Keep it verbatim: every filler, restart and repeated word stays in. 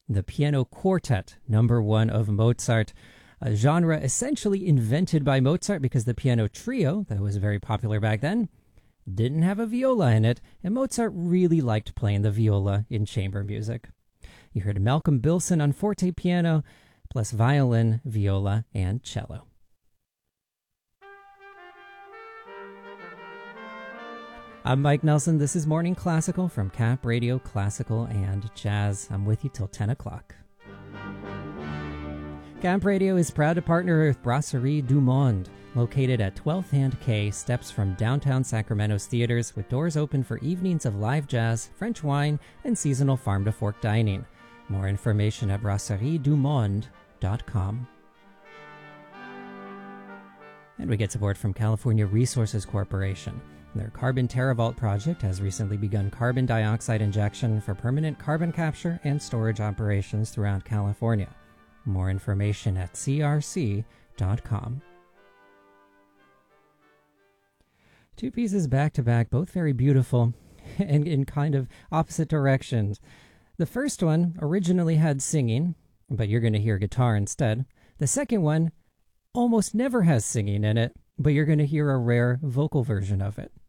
the Piano Quartet, number one of Mozart, a genre essentially invented by Mozart because the piano trio, that was very popular back then, didn't have a viola in it, and Mozart really liked playing the viola in chamber music. You heard Malcolm Bilson on forte piano, plus violin, viola, and cello. I'm Mike Nelson. This is Morning Classical from Cap Radio Classical and Jazz. I'm with you till ten o'clock. Camp Radio is proud to partner with Brasserie du Monde, located at twelfth and K, steps from downtown Sacramento's theaters, with doors open for evenings of live jazz, French wine, and seasonal farm-to-fork dining. More information at brasserie du monde dot com. And we get support from California Resources Corporation. Their Carbon TerraVault project has recently begun carbon dioxide injection for permanent carbon capture and storage operations throughout California. More information at c r c dot com. Two pieces back to back, both very beautiful and in kind of opposite directions. The first one originally had singing, but you're going to hear guitar instead. The second one almost never has singing in it, but you're going to hear a rare vocal version of it.